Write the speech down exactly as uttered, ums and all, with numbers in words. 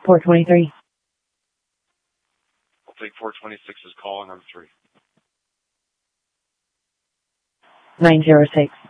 four twenty-three. I'll take four twenty-six as call on number three. nine zero six.